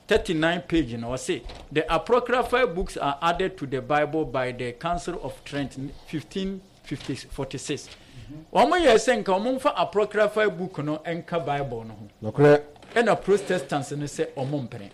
39 page, and I say the apocryphal books are added to the Bible by the Council of Trent 1546. Omo ye senka omo fa apocryphal book no enka Bible no ho. Nokre. And a Protestants no say omo mpene.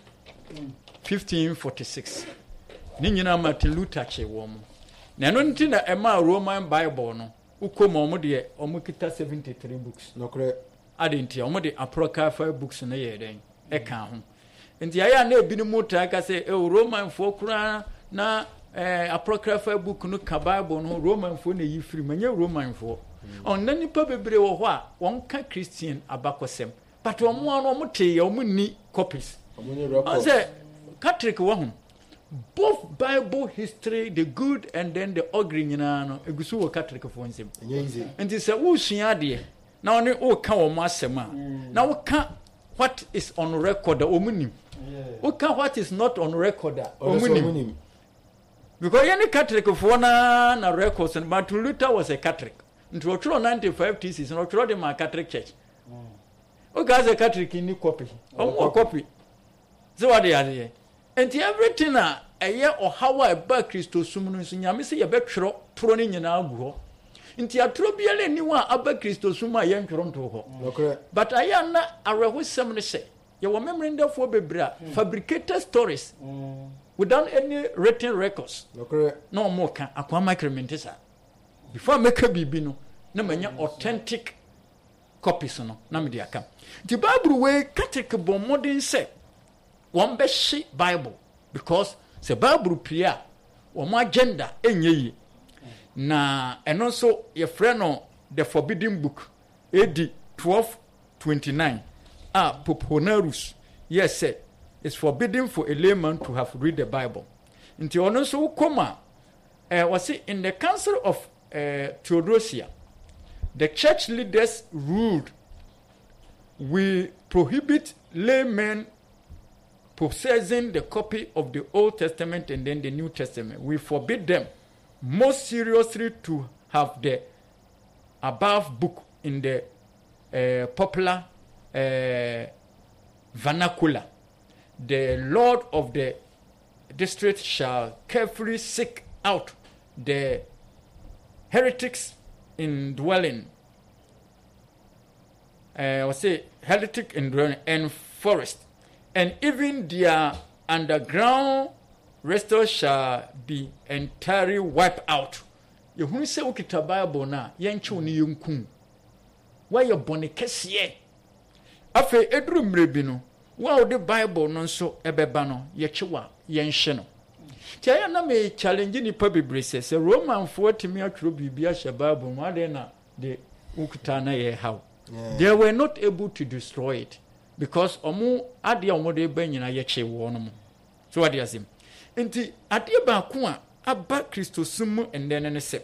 1546. Ni nyina Martin Luther che wo mo. Na no nti na ema Roman Bible no ukom omo de omo kita 73 books. Nokre. Adenti omo de apocryphal books no ye den e kan ho. Nti aya na ebi ni muta ka say Roman fo kura na apocryphal book no ka Bible no Roman fo na yi free manye Roman fo. On na nipa bebre wo ho a won ka Christian abakosem. But omo anu omo te omo ni copies. Omo ni record. Say Catholic wo ho. Both Bible history, the good and then the ugly, no egusu wo Catholic for nsem. Easy. Nti say wo sua de na oni o ka wo masema. Na wo ka what is on record omunim. Wo ka what is not on record omunim. Because any Catholic for na records and Martin Luther was a Catholic. Nti wo tro 95 thesis no tro de ma Catholic church. O guys a Catholic ni copy. O copy. So what they are. And everything a ye or how I ba Christo sum no so nyame se ye betwero toro ni nyina agu ho. Nti atoro biale ni wa aba Christo sum a ye ntwero nto ho. Okay. But aya na arehosem ne se ye wo memrenda fo bebra fabricated stories without any written records. Okay. No more kan akwa micromentesa. Before make bibi no na manya authentic copies no na me dia kam. The Bible we Catholic bo modern say one be shi Bible because the Bible prayer one agenda enye yi na eno so your friend no the forbidden book AD 1229 Pope Honorius yes said it's forbidden for a layman to have read the Bible nti ono so koma was in the Council of Theodosia the church leaders ruled we prohibit laymen possessing the copy of the Old Testament and then the New Testament. We forbid them most seriously to have the above book in the popular vernacular. The Lord of the district shall carefully seek out the heretics in dwelling. Heretic in dwelling and forest. And even their underground restores shall be entirely wiped out. You who say ukita Bible na yenchu ni yunkum. Why you boni kesiye? Afe edru mrebino. Wa the Bible no so ebeba no yechiwa yenhye no. Tia na me challenge ni pa bebre se Roman 40 me atro bibia hye Bible ma de na de ukita na ye how. They were not able to destroy it. Because omu ade omu de ba nyina ye che wo no mo so ade asem enti ade ba ko a aba Kristo sum ende ne se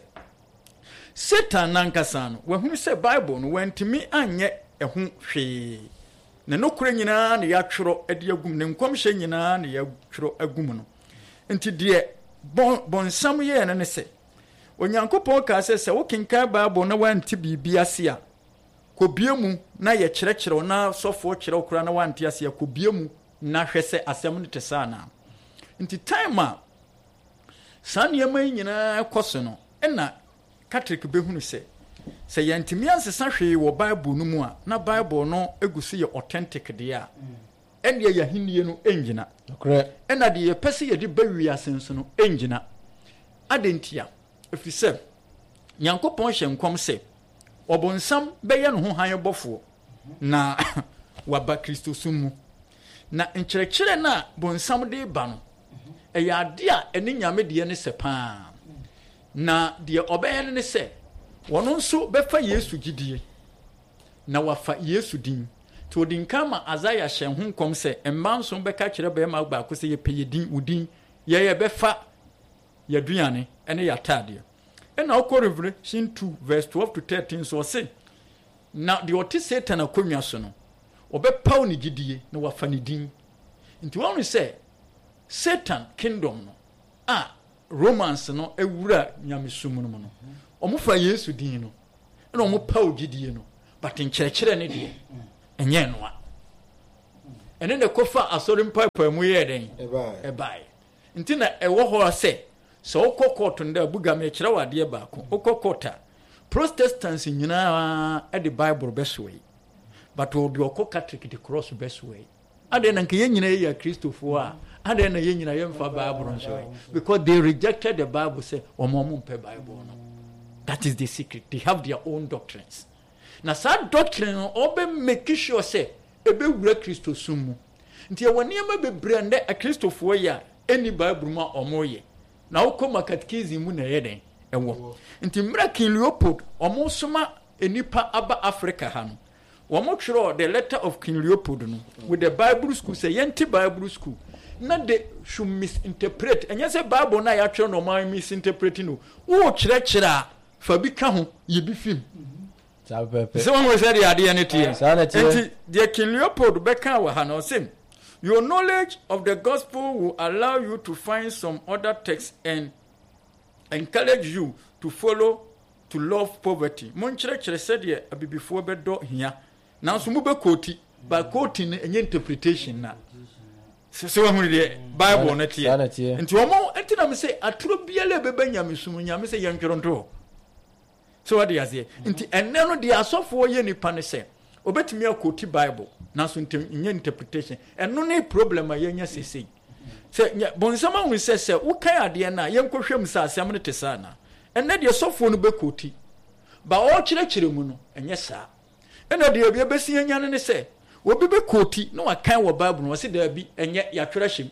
Satan nankasa no we hu se Bible no wantimi anye ehu hwe na nokure nyina na ya tworo ade agum ne nkomhye nyina na ya tworo agum no enti de bonsam ye ne se onyankopon ka se wo kenka Bible na wanti bibia se a kobiemu na ye kyerɛkyerɛw na sɔfo kyerɛw kura na wante ase kobiemu na hwɛsɛ asɛm no tesa na nti time a saniyama nyina kɔso no ɛna Catholic behunu sɛ yɛntimi ansesa hwee wɔ Bible no mu a na Bible no egusu yɛ authentic de a ɛne yɛ hinie no engina ɛna de yɛ pɛsɛ yɛ de bawi asenso no engina adentia efisɛ Nyankopɔn hyɛ nkom sɛ obonsam beye no ho han bofo na waba Kristo sumu na nkyerɛkyerɛ na bonsam de ba no ɛyɛ ade a ɛne nyame de ne sepa na de obeye ne sɛ wono nso befa Yesu gidie na wafa Yesu din to din kama Azaya hyɛ ho nkom sɛ emma nso bɛka kyerɛ be ma ba ko sɛ ye peye din udin ye befa yaduane ɛne yatade. And now, Revelation 2, verse 12 to 13, so say, now the otis Satan a commuasono, or be pound giddy, no wafani din. Into only say, Satan kingdom, no, romance no, a wura yamisumuno, or mufa yesu dino, and omo pow giddy, no, but in church, and yen what. ene ne kofa asori mpapa mu ye den ebai nti na ewo ho se so okokot nda buga me kire wade ba ko okokota Protestants nyina e the Bible best way but obi okọ Catholic the cross best way ade na nke ye nyina ye Christopher a ade na ye nyina ye mfa Bible nso because they rejected the Bible say omomo mpe Bible no. That is the secret. They have their own doctrines. Na sa doctrine obe make sure say ebe wura Kristo sumu nti woni ma bebre nde a Christopher ya any Bible ma omoye na ukoma catechism mu na ye den ewo nti King Leopold omo soma enipa aba Africa ha no omo twero the letter of King Leopold no with the Bible school say yenti Bible school na they should misinterpret enya say Bible na ya twero no man misinterpreting no wo kire fa bi ka ho ye bi film so when we say the idea and the King Leopold beka wa ha no say your knowledge of the gospel will allow you to find some other texts and encourage you to follow to love poverty. Mon chere said ye abibifo bedo hia. Now so mu be quote by quoting any interpretation na. So when the Bible na tie. Nti omo enti na me say atro biale beba nyame sumu nyame say yenkronto. So what dey say? Nti enne no dey asofo ye nipa ne say obetimi akoti Bible na so nye interpretation. Eno ne problem ayenya sesei. Se bonsama hu se wo kan ade na yenkohwem sa asem ne te sa na enne de sofo no bekoti ba o kire mu no enye sa enne de obi besi enya ne se obi bekoti no wakan wo Bible no se da bi enye ya twere hyem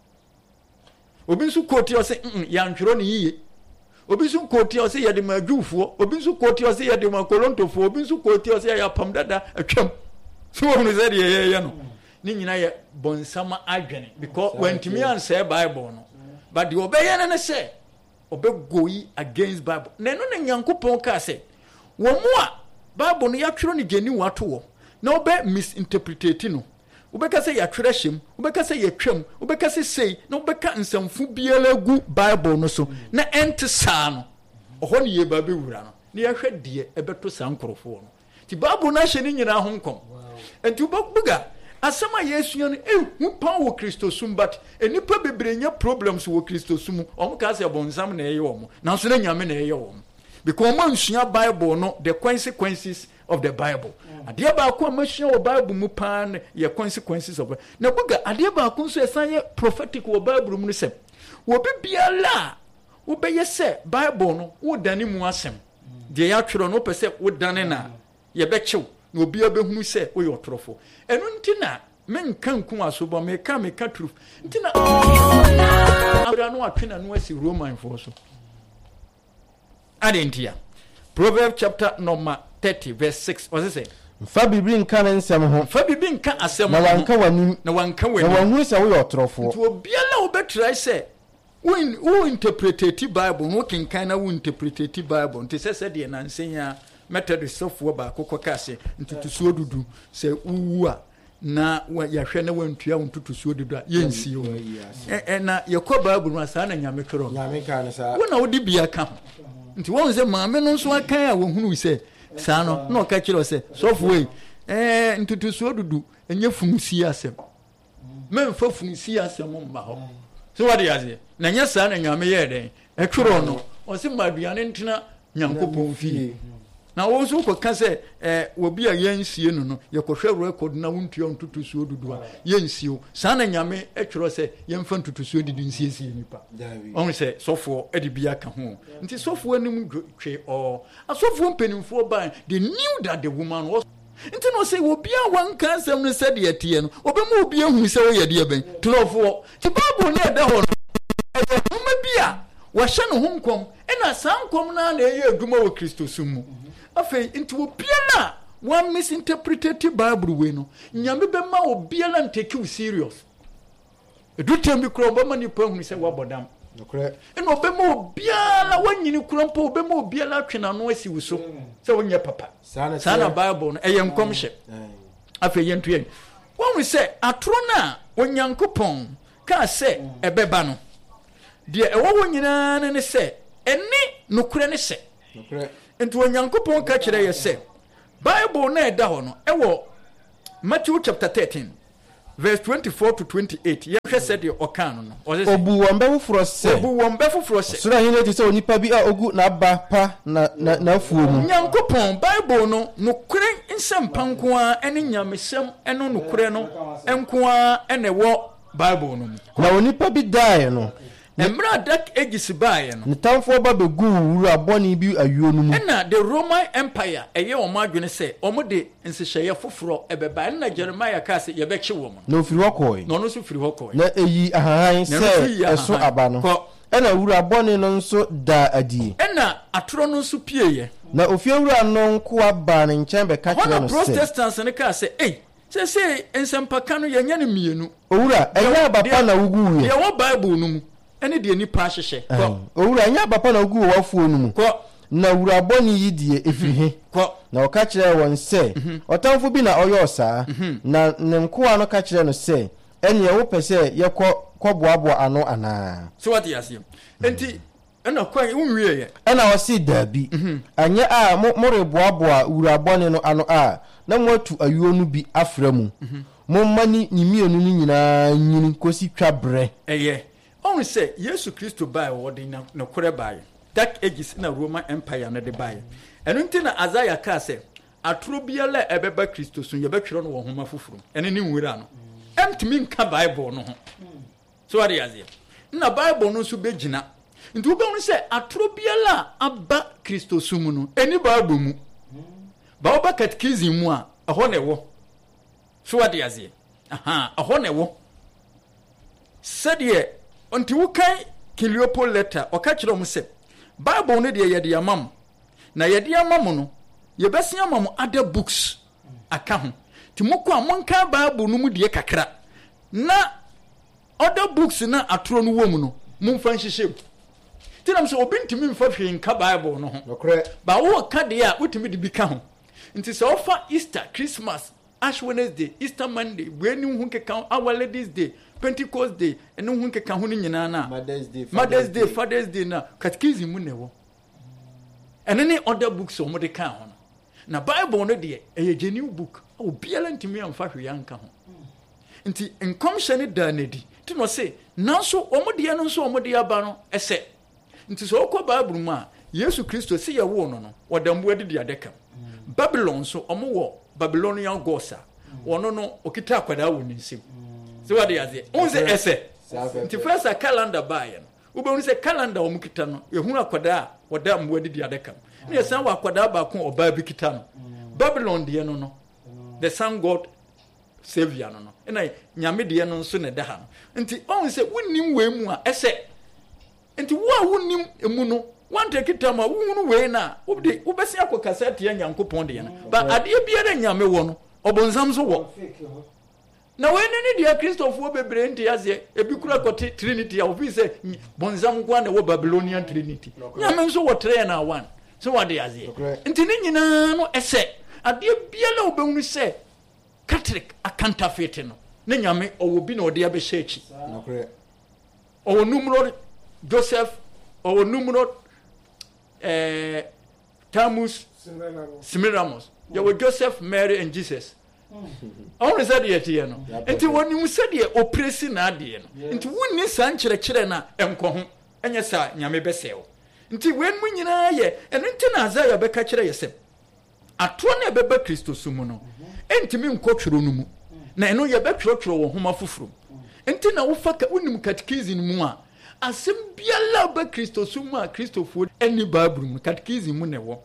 obi nsu koti o se ya ntwero ne yiye obi nsu koti o se ya de madwufo obi nsu koti o se ya de makolontofo obi nsu koti o se ya pam dada atwam so wo no se de ye no ni nyina ye bonsama adwene because when timi an say Bible no but the obey na say obegoi against Bible na no na Nyankopon ka say wo mu a Bible no ya twero ni geni wato wo na obe misinterpretate no obeka say ya twere hyem obeka say ya twam obeka say na obeka nsamfu biala gu Bible no so na ente saa no oho ne ye ba be wura no na ya hwede ebeto saa nkorofo no ti Bible na hye ni nyina ho nkom enti obuga asama Yesu yan hu pan wo Kristo sum but enipa bebrenya problems wo Kristo sum ka say bonsam na eye wo na so na nyame na eye wo because man sua Bible no the consequences of the Bible ade ba ko amashia wo Bible mu pan ye consequences of na buga ade ba ko so esan ye prophetic wo Bible mu no se wo bibiala wo be ye se Bible no wo dane mu asem de ya twero no pese wo dane na ye be chew na obi abehunu se wo yotrofo enu ntina menka nku asobo meka truth ntina abra no atwena no asi Roman for so adentia Proverbs chapter number 30 verse 6 what does it say fa bibiri nka ne nsem ho fa bibiri nka asem na wanka wanim na wanka wanim na wanhu se wo yotrofo nti obiala obetrai se wo interpretate Bible no kinkan na wo interpretate Bible nti se de na nsenya method software ba kokoka se ntutusuo dudu se uwu a na ya hwe na wantua ntutusuo dudu a yensi o na yakɔ Bible no asa na nyame tworo nyame ka ne sa wona wodi bia ka nti won se maame no nso akan a wohunu se sa no na ɔka kyerɛ se software ntutusuo dudu enye funsi asem memfa funsi asem mma hɔ so what dey say na nya sa na nyame yɛ den etworo no ɔse maduane ntena Nyankopɔn fie na wo so ko ka se obi a yensie no yekohwe record na wontua ntutusuo dudu a yensio saa na nyame etwero se yemfa ntutusuo dudu nsiesie nipa on se sofo edi bia ka ho nti sofo anim twe o asofo mpenimfo ban they knew that the woman was nti no se obi a wanka asem no se de yatie no obemu obi ehu se wo yede ben trofo ti Bible na eda ho no ma bia wa hye no ho nkom ena sankom na na eye aduma wo Kristo sumu afei nti obiala one misinterpreted Bible we no nyame be ma obiala take you serious edu tembi kro ba mani pa hu se wabodam nokre eno be ma obiala wanyini kro mpa obe ma obiala twena no asi wuso se wonye papa sana Bible no eye nkomhye afei yentu yen won se atro na onyankopon ka se ebeba no de ewo wonyina ne se eni nokre ne se nokre ento onyankopon ka kire ye se Bible na eda ho no ewo Matthew chapter 13 verse 24 to 28 yɛhwɛ sɛ deɛ ɔka no ɔsɛ obu wɔn bɛ foforɔ sɛ obu wɔn bɛ foforɔ sɛ soro ahene ti sɛ onipa bi a ogu n'aba pa na afuo mu nyankopɔn bible no nokorɛ nsɛmpa nko a ɛne nyamesɛm ɛno nokorɛ no nko a ɛna ɛwɔ bible no mu na onipa bi dae no mmerɛ dark ages baeɛ no ne tamfoɔ ba bɛgu wura bɔne bi ayuo no mu ɛna the Roman Empire ɛyɛ wɔn adwene sɛ wɔn de nhyehyɛeɛ foforɔ ɛbɛba ɛna Jeremiah kaa sɛ yɛbɛkye wɔn na ofiri hɔ kɔe na ɔno nso firi hɔ kɔe na eyi ahahan sɛ ɛso aba no ɛna wura bɔne no nso da adie ɛna atorɔ no nso pieeɛ na ofiewura no nkoa baa ne nkyɛn bɛka kyerɛ no sɛ Protestants no kaa sɛ sɛ nsɛmpaka no yɛnyɛ no mmienu owura ɛnyɛ aba pa na wogu wuiɛ deɛ wɔ bible no mu ɛne deɛ nipa ahyehyɛ owura ɛnyɛ aba pa na wogu wɔ afuo no mu na wura bɔne yi deɛ ɛfiri he na ɔka kyerɛ wɔn sɛ ɔtamfo bi na ɔyɛ ɔsaa na ne nkoa no ka kyerɛ no sɛ ɛneɛ wopɛ sɛ yɛkɔboaboa ano anaa so what yɛaseɛ enti ɛna kwan wonwieɛ ɛna ɔse daabi anyɛ a moreboaboa wura bɔne no ano a na moatu ayuo no bi afra mu momma ne mmienu no nyinaa nyini kɔsi twa berɛ ɛyɛ ɔhu sɛ Yesu Kristo bae wɔde nokorɛ baeɛ dark ages na Roman Empire no de baeɛ ɛno nti na Isaiah kaa sɛ atoro biara ɛbɛba Kristo so yɛbɛtwerɛ no wɔ nhoma foforɔ ɛne ne nwura no ɛntumi nka Bible no ho so wade aseɛ na Bible no nso bɛgyina nti wobɛhu sɛ atoro biara aba Kristo so mu no ɛni Bible mu ba woba catechism mu a ɛhɔ na ɛwɔ so wade aseɛ ɛhɔ na ɛwɔ sɛdeɛ nti wokan Leopold letter ɔka kyerɛ mo sɛ Bible no deɛ yɛde ama mo na yɛde ama mo no yɛbɛsen ama mo other books aka ho nti mokɔ a monka Bible no mu deɛ kakra na other books na atoro no wɔ mu no momfa nhyehyɛ mu nti nam sɛ obi ntumi mfa hwee nka Bible no ho ba wɔka deɛ a wotumi de bi ka ho nti sɛ wofa Easter, Christmas, Ash Wednesday, Easter Monday, Bweni hu keka Our Ladies Day, Pentecost Day, enu hu keka hu ni nyina na Mother's Day, Father's Day na catechism mu newo. Ene ne other books o mo de ka ho no. Na Bible no de e genuine book. O biala ntimi amfa hwe anka ho. Nti enkomhye ne da na di. Ti no se, nanso o mo de no nso o mo de aba no ese. Nti so okọ Bible mu a Yesu Kristo se ye wo no no, odambu adi de adeka. Babylon so o mo wo Babylonian gods wono no okita akwada wo nsem se wade yaze onse ese nti first a calendar buy no wo be se calendar wo mukita no ehunu akwada wada mbuadi di adaka na yesan wa akwada ba ko oba bi kita no Babylon de no the sun god savior no na nyame de no nso ne da ha no nti onse wonnim we mu a ese nti wo a wonnim emu no wante kitama wunu we na obde ubesi akokasa tie nyankopon de na ba ade biara nyame wo no obonsam so wo na we ne dia Christopher bebre nti yaze ebi kura kote Trinity ya obi se bonsam kwa na wo Babylonian Trinity nyame nso wo tre na one so wade yaze nti ne nyina no ese ade biara obehunu se Catholic counterfeit no ne nyame owo bi na ode abehyechi owo numero Joseph owo numero Tamus Semiramis you were Joseph, Mary and Jesus. Only said yet here no. Until when you said ye oppressing adie no. Until when ni san chere na enko ho. Enya sa nyame beseo. Until when mu nyina ye and until na Isaiah beka chere yesem. Atro na beba Kristo sumu no. Entimi nkotwero no mu. Na eno ye betwero wo homa fufuru. Until na wo faka unim catechism mu a asem biala ba Kristo sumu a Kristofo eni Bible mu catechism mu ne wo.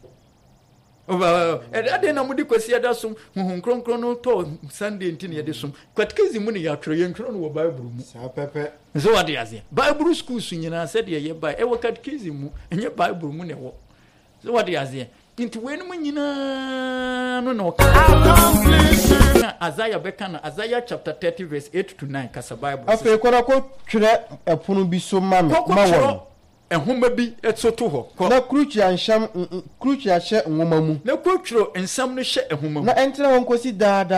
Ade na mudi kwasi ada sum huhun kronkron no to Sunday ntin ye de sum catechism mu ne ya twere ye ntro no wo Bible mu sa pepe so what yaze Bible school su nyina said ye ba e wo catechism mu enye Bible mu ne wo so what yaze nti we no nyina no no Isaiah bekana Isaiah chapter 30 verse 8 to 9 kasa Bible afi kora ko twere epono bi so ma wo ehoma bi etsoto ho na kruchi ansham kruchi ahye nwoma mu na kwotwero ensam no hye ehoma mu na entena won kosi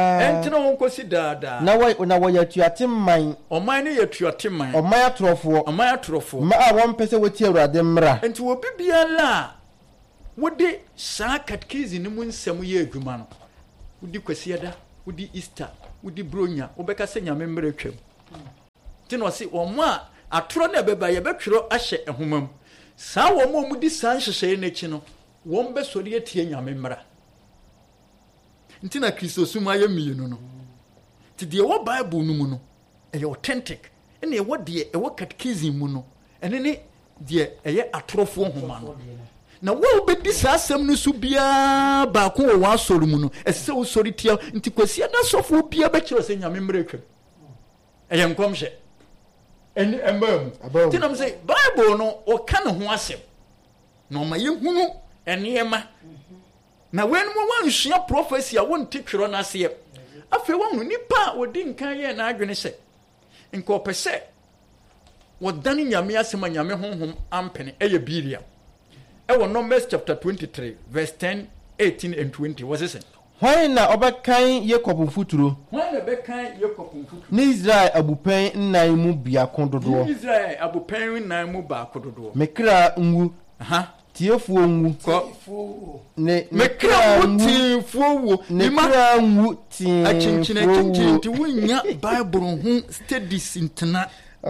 daada na wo yatuate man oman ne yatuate man oman atrofo ma a won pese woti awurade mra enti wo bibiala wode saa catechism ni mu nsam ye adwuma no wodi kwasiada wodi Easter wodi bronya wobɛka sɛ nyame mmere twam ti no se omo a atoro na beba ye betwero ahye ehomam saa wo mo mudi saa nhyehyɛ n'akyi no wɔn bɛsɔre atie nyame mmara nti na kristo suma yɛ mienu no ti de wɔ bible no mu no ɛyɛ authentic ɛna ɛwɔ de ɛwɔ catechism mu no ɛne ne de ɛyɛ atorofo homa no na wo bedi saa asɛm no so bia ba ko wɔ asɔre mu no ɛsɛ wo sɔre tia nti kwasia na sɔfo bia bɛkyerɛ sɛ nyame mmara twam ɛyɛ nkɔmhyɛ ɛni ɛmbam tinam sɛ bible no ɔka ne ho asɛm na ɔma yɛhunu ɛnneɛma na wɔn mu wɔnsua prophecy a wɔnte twerɛ n'aseɛ afei wɔn nipa a wɔdi nkan yɛ n'adwene sɛ nka ɔpɛ sɛ wɔdane nyame asɛm a nyame honhom ampene ɛyɛ Biliam ɛwɔ Numbers chapter 23 verse 10, 18 and 20 wɔse sɛ hwan na ɔbɛkan Yakob mfuturo hwan na bɛkan Yakob mfuturo ne Israel abupɛn nnan mu biako dodoɔ Israel abupɛn nnan mu baako dodoɔ mekra nwu tiefuo nwu ne mekra nwu tiefuo wo mekra nwu tiefuo ti wonya Bible ho studies intena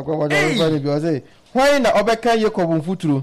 hwan na ɔbɛkan Yakob mfuturo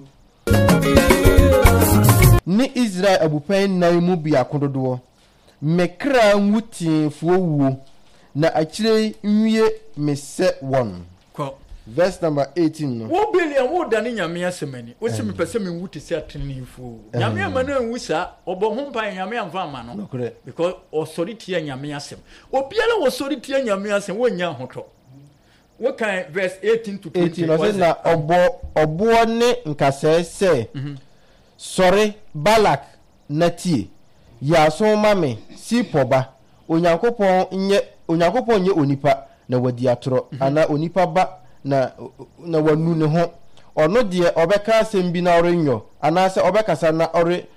ne Israel abupɛn nnan mu biako dodoɔ mekra nwu tiefuo wo na akyire nwie mesɛ won verse number 18 no wo Biliam wo dane nyame asemani wo se mepɛsɛ me wuti se atenefo nyame amana nwu sa obo ho mpa nyame amfa ama no because osori tie nyame asem obiara wo sori tie nyame asem wo nya hotɔ wo kan verse 18 to 20 no na obo ne nkasɛ sɛ sɔre Balak na tie ya so mame si poba onyankopɔn nye onipa na wadi atoro ana onipa ba na wanu ne ho ono de obeka asem bi na orenyo ana se obekasa na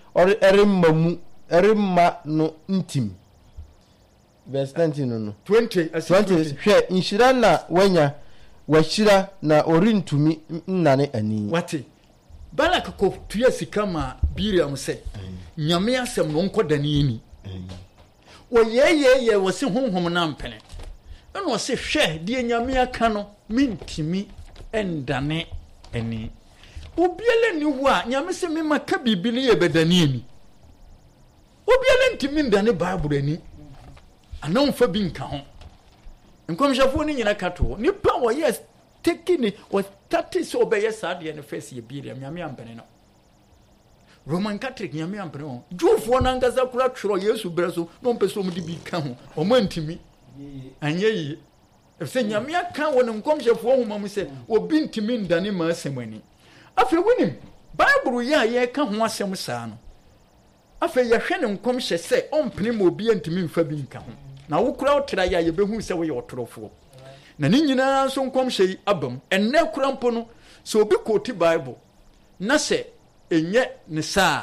eremma no ntim verse 19 no 20 hwe inshira na wanya washira na orintumi nnane ani wate Balak ko tuya sikama Biliam se nyame asem no nkodane ni wo ye wo se honhom na mpene ɛna ɔse hwɛ die nyame aka no mentimi endane ani obiele ni hu a nyame se me maka bibili ye bedane ani obiele ntimi ndane Bible ani ana mfa bi nka ho nkomhyɛfo ni nyina kato nipa wo yes tekini o tati so obeye saade ne face ye Biliam nyame ampene no Roman Catholic nyame ampene ho Jewfo na ngaza kura tworo Yesu breso no mpeso mu di bi ka ho o mantimi anye yi efse nyame aka won nkomhyefo homa mu se obi ntimi ndane ma asemani afi wonim Bible ya ye ka ho asem saa no afi ye hwe ne nkomhye se ompene ma obi ntimi mfa bi nka ho na wo kura otra ya ye behu se wo ye otorofo na ni nyina so nkomhye abam enne kura mpo no so obi koti Bible na se enye ne saa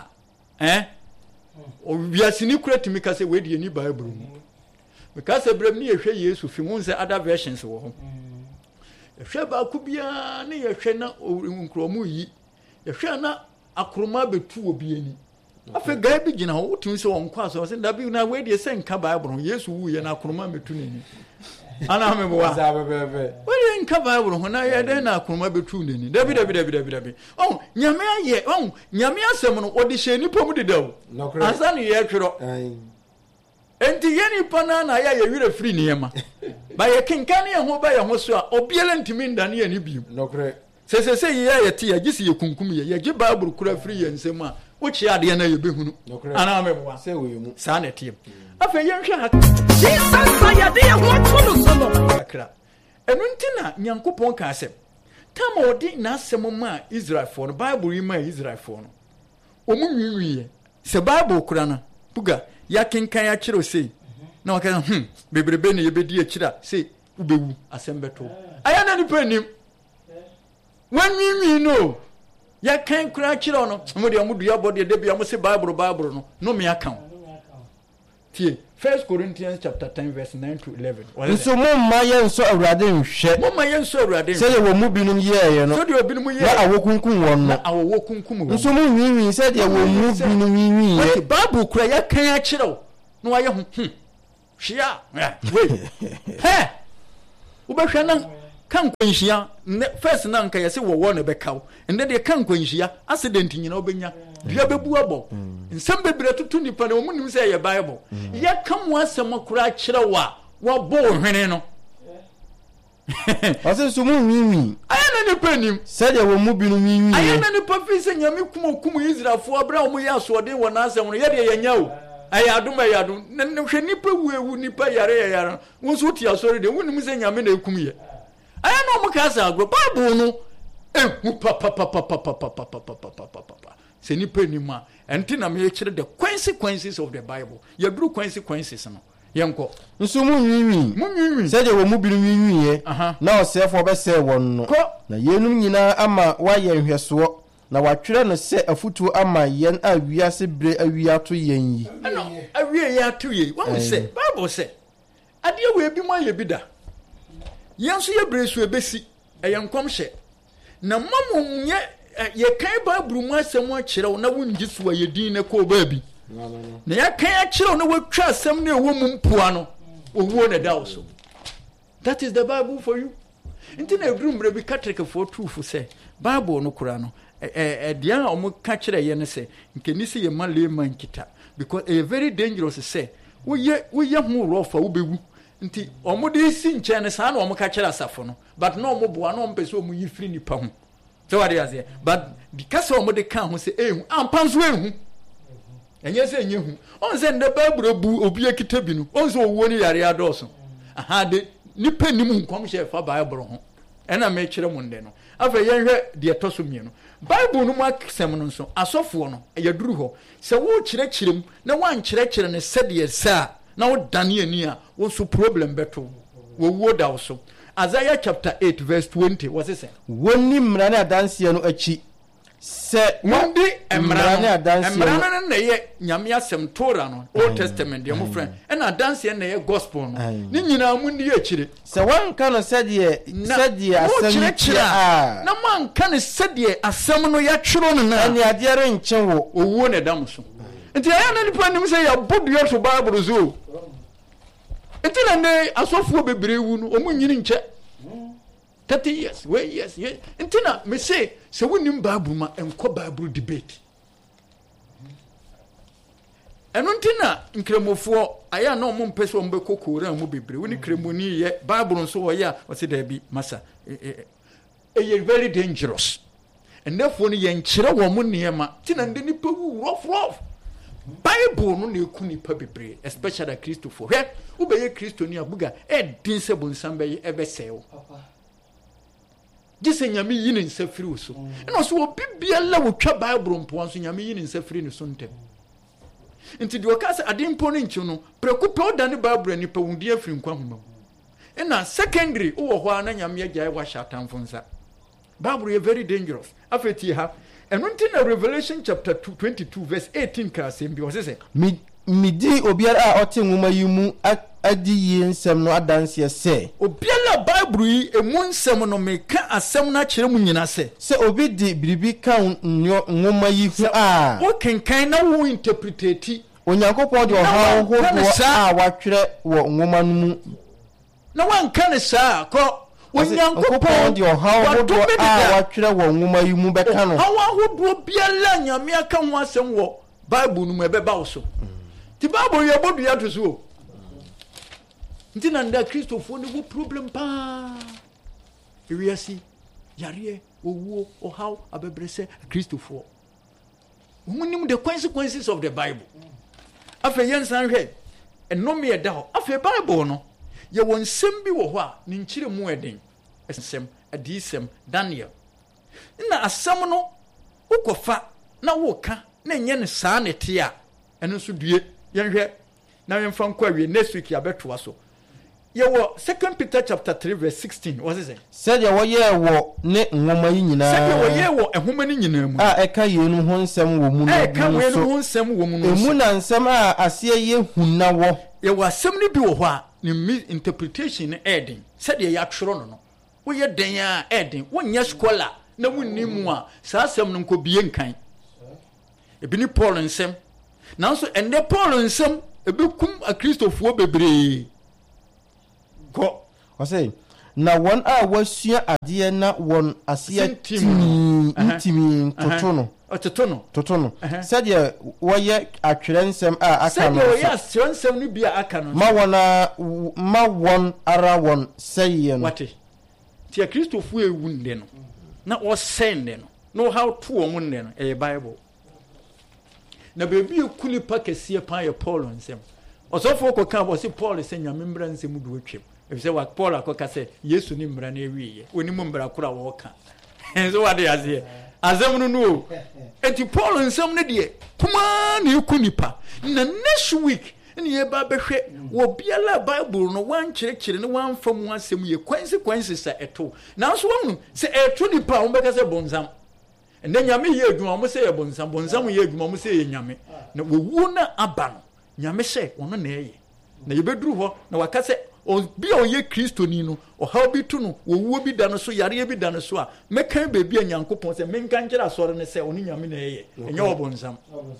obiase ni kura timi ka se we de ni Bible mu because Abraham ni yehwe Yesu fi mu nse other versions wo ho yehwe ba ku bia ne yehwe na nkromu yi yehwe na akroma betu obi ani afa gai bi gina ho tun se won kwa so se da bi na we de se nka Bible Yesu wu ye na akroma betu nani ana me bo wa we nka Bible ho na ye de na akroma betu nani dabi nyame aye nyame asem no odi hye ni pom dedaw asa ne ye twero enti yeni pana na ya yewire free niema ba ye kenkane ye ho ba ye ho so a obiele ntimi ndane ye ni bium nokre se ye te ya gisi ye kunkum ye gi Bible kura free ye nsem a wo chi ade na ye behunu ana mebwa se wo yemu sa na tie afa ye nhwe ha Jesus ya de ye ho tunu so no akra enu ntina nyankopon ka asem kama odi na asem ma Israel for no Bible yi ma Israel for no omu nwiwie se Bible kura na buga ya kenkan ya kire sei na waka bebrebe ne yebedi akira sei ubewu asembeto aya na nipa nim wanwimi no ya kan kura kire no mo de amudu ya bode de bia mo se Bible no me aka tie 1 Corinthians chapter 10 verse 9 to 11 nso momma yenso awurade nhwe momma yenso awurade se ye wo mu binum ye no so de obinum ye na awokunkun won no na awokunkun won nso mu nwiwi se de wo mu binum nwiwi ye Bible kura ya kan ya kire no wa ye ho hwea wei he wobɛhwɛ na kan kwanhia first na nka yɛse wɔwɔ ne bɛkaw ende de kan kwanhia accident nyina wobɛnya dua bɛbu abɔ nsɛm bebre tutu nipa na wɔn nim sɛ yɛ bible yɛ kam wasɛm akura kyerɛ wa wɔbɔ hwene no ɔsɛ so mu nwiinwi ayɛ na nipa nim sɛdeɛ wɔ mu bi no nwiinwi ayɛ na nipa fi sɛ nyame kum Israelfo abra wɔn yɛ asoɔden wɔ n'asɛm no yɛde yɛnya o ayɛ adom na hwɛ nipa wuewu nipa yare wɔn so ti asɔre de wɔn nim sɛ nyame na ekum yɛ ayɛ na wɔn ka sɛ agro bible no ehu papa sɛ nipa nim a ɛnti na me kyerɛ the consequences of the bible yɛduru consequences no yɛnkɔ nso mu nwiinwi sɛdeɛ wɔ mu bi no nwiinwi na ɔsɛɛfo bɛsɛɛ wɔn no na yenum nyinaa ama wayɛ nhwɛsoɔ na watwerɛ no sɛ afutuo ama yɛn a wiase bere awie ato yɛn yi ɛno awie yɛ ato yɛn wɔn sɛ bible sɛ adeɛ wɔ ebi mu ayɛ bi da yɛn nso yɛ bere so ebesi ɛyɛ nkɔmhyɛ na mamu nyɛ yɛkan bible mu asɛm akyerɛw na wongye so yɛ din na kɔ baabi na yɛkan akyerɛw na watwa asɛm na ɛwɔ mu mpoa no owuo na da so that is the bible for you nti na eduru mmerɛ bi katrikfoɔ tuufo sɛ bible no kora no deɛ a ɔmo ka kyerɛ yɛ ne sɛ nkeni sɛ yɛ ma layman kita because a very dangerous sɛ woyɛ ho rɔfa wobɛwu nti ɔmo de si nkyɛn ne saa na ɔmo ka kyerɛ asafo no but na ɔmo boa na ɔmo pɛ sɛ ɔmo yi firi nipa ho so what is it but the kasa ɔmo de ka ho sɛ ehu ampa nso ehu ɛnyɛ sɛ enye hu ɔn sɛ nda bible bu obi akita bi no ɔn sɛ owuo ne yare adɔɔso aha de nipa nim nkɔmhyɛ fa bible ho ɛna me kyerɛ mo nde no afɛ yɛhwɛ de ɛtɔ so mmienu bible no mu asɛm no nso asɔfoɔ no ɛyɛ duru hɔ sɛ wo kyerɛkyerɛ mu na wan kyerɛkyerɛ ne sɛdeɛ saa na wo dane ani a wo so problem beto wo wuo da wo so Isaiah chapter 8 verse 20 was it say woni mmara ne adanse no akyi sɛ wodi mmara ne adanse no na yɛ nyame asɛm Torah no Old Testament de mo friend ɛna adanse na yɛ gospel no ne nyinaa mu ndi akyire sɛ wanka no sɛdeɛ asɛm kyerɛ na manka no sɛdeɛ asɛm no yɛtwero no na ɛne adeɛ renkye wo owuo ne dam so nti ayɛ na nipa nim sɛ yɛbɔdua to bible so nti na ne asɔfoɔ bebree wu no ɔmo nyini nkyɛ 30 years yes nti na me say sɛ wonim bible ma ɛnkɔ bible debate ɛno nti na nkremofoɔ ayɛ na ɔmo mpɛ sɛ ɔmo bɛkɔ kora mu bebree woni kremoni yɛ bible nso wɔyɛ a wɔse da bi masa ɛyɛ very dangerous ɛnɛfoɔ no yɛnkyerɛ wɔ mo nneɛma nti na nde nipa wu rough bible no na eku nipa bebree especially Christopher hwɛ wobɛyɛ Kristo ni abuga ɛdin sɛ bonsam bɛyɛ ɛbɛsɛe wo gise nyame yi ne nsa firi wo so ɛna so obi biala wotwa bible mpo nso nyame yi ne nsa firi ne so ntem nti de wɔka sɛ ade mpo no nkyi no prɛko pɛ woda ne bible nipa wudi afiri nkwa homa mu ɛna secondary wowɔ hɔ a na nyame agyae wahyɛ atamfo nsa bible yɛ very dangerous afeti ha ɛno nti na Revelation chapter 22 verse 18 ka asɛm bi wɔse sɛ midi obiara a ɔte nwoma yi mu adi yi nsɛm no adanseɛ sɛ obiara bible yi emu nsɛm no meka asɛm no akyerɛ mu nyina sɛ obi di biribi ka nwoma yi ho a wo kenkan na wo interpretati onyankopɔn de ɔhaw hodoɔ a watwerɛ wɔ nwoma no mu na wanka ne saa kɔ onyankopɔn de ɔhaw hodoɔ a watwerɛ wɔ nwoma yi mu bɛka no ɔhaw ahodoɔ biara nyame aka ho asɛm wɔ bible no mu ɛbɛba wo so ti bible yɛ bɔdua to so nti na nda Kristofoɔ ne wo problem pa ewiase yareɛ owuo ɔhaw abɛbrɛsɛ Kristofoɔ wɔnim the consequences of the bible afɛ yɛnsan hwɛ ɛnome ɛda hɔ afɛ bible no yɛwɔ nsɛm bi wɔ hɔ a ne nkyerɛ mu ɛden nsɛm adiyisɛm Daniel na asɛm no wokɔfa na woka na nyɛ ne saa ne te a ɛno nso due yɛnhwɛ na yɛmfa nkɔ awie next week yɛabɛtoa so yɛwɔ 2 Peter chapter 3 verse 16 wɔse sɛ sɛdeɛ wɔyɛɛ wɔ ne nwoma yi nyinaa sɛdeɛ wɔyɛɛ wɔ ɛhoma no nyinaa mu a ɛka yɛnu ho nsɛm wɔ mu no ɛka yɛnu ho nsɛm wɔ mu no ɛmu na nsɛm a aseɛ yɛ hunna wɔ yɛwɔ asɛm no bi wɔ hɔ a ne interpretation no ɛɛden sɛdeɛ yɛatwerɛ no no woyɛ den a ɛɛden wonyɛ scholar na wonni mu a saa asɛm no nkɔ bie nkan ebi ne Paul nsɛm nanso ɛnɛ Paul nsɛm ebekum akristofo bebree ko ɔsɛ na wɔn a wɔasua adeɛ na wɔn aseɛ ntimi toto no sɛdeɛ wɔyɛ atwerɛ nsɛm a aka no sɛdeɛ wɔyɛ atwerɛ nsɛm no bi a aka no ma wɔn ara wɔn sɛyɛ no wate ti akristofo ewu nde no na wɔsɛnde no no how to wɔn nde no ɛyɛ bible na beebi ekuli pa kɛseɛ pan yɛ Paul nsɛm ɔsɔfo kɔ ka bɔ se Paul sɛ nyame mbra nsɛm do atwam efisɛ wa Paul akɔka sɛ Yesu ni mbra na ewiye oni mu mbra kora wɔka enso wade aseɛ azam no no enti Paul nsɛm no deɛ kuma na ekuli pa na next week ni ye ba behwɛ wo biala Bible no wan kyerɛkyerɛ ne wan fam asɛm ye consequences sa ɛto na so wɔn sɛ ɛto ni pa wɔn bɛka sɛ bonsam ɛnɛ nyame yɛ adwuma mo sɛ yɛ bonsam yɛ adwuma mo sɛ yɛ nyame na wowu na aba no nyame sɛ ɔno na ɛyɛ na yɛbɛduru hɔ na waka sɛ obi a ɔyɛ kristoni no ɔhaw bi to no wowu bi da no so yare bi da no so a mɛkan beebi a Nyankopɔn sɛ menka nkyerɛ asɔre ne sɛ ɔno nyame na ɛyɛ ɛnyɛ wɔ bonsam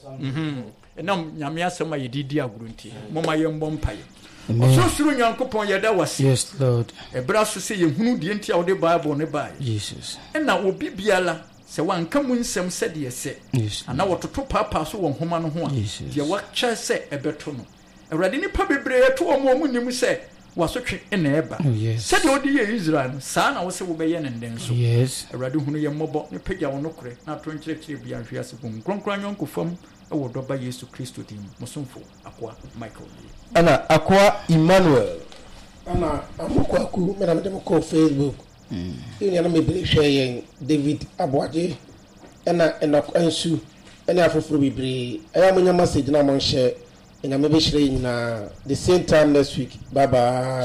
ɛnam nyame asɛm a yɛdidi agoro nti moma yɛmbɔ mpaeɛ ɔsorosoro Nyankopɔn yɛda wase yes Lord ɛbra so sɛ yɛhunu deɛ nti a wode Bible ne bae Jesus ɛna obi biala sɛ wanka mu nsɛm sɛdeɛ sɛ ana wɔtoto paapaa so wɔ nhoma no ho a deɛ wakyɛ sɛ ɛbɛto no awurade nipa bebree to wɔn mu nim sɛ wasotwe na ɛba sɛdeɛ wode yɛ Israel no saa na wo sɛ wobɛyɛ ne nden so awurade hunu yɛ mmɔbɔ ne pagya wo no korɛ na ato nkyerɛkyerɛ bia nhwe ase bom kronkron anyɔnko fam ɛwɔ dɔba Yesu Kristo din mosomfo Akoa Michael ana Akoa Emmanuel ana amukwaku mena mede mo kɔ Facebook yɛn na me bere hwɛ yɛn David Aboagye ɛna ɛnsu ɛne afoforo bebree ɛyɛ mo nya message na mo nhyɛ ɛnya me be hyerɛ nyina the same time next week bye bye.